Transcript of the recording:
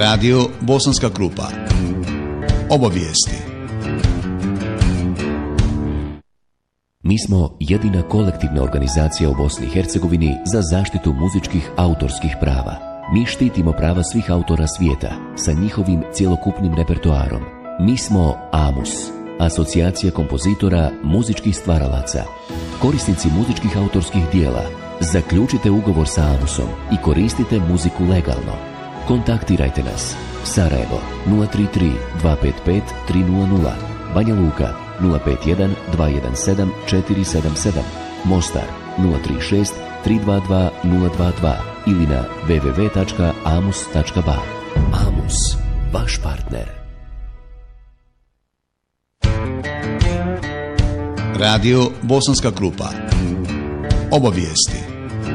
Radio Bosanska Krupa. Obavijesti. Mi smo jedina kolektivna organizacija u Bosni i Hercegovini za zaštitu muzičkih autorskih prava. Mi štitimo prava svih autora svijeta sa njihovim cjelokupnim repertoarom. Mi smo AMUS, Asocijacija kompozitora muzičkih stvaralaca. Korisnici muzičkih autorskih dijela, zaključite ugovor sa AMUSom i koristite muziku legalno. Kontaktirajte nas. Sarajevo 033 255 300, Banja Luka 051 217 477, Mostar 036 322 022 ili na www.amus.ba. AMUS, vaš partner. Radio Bosanska Krupa. Obavijesti.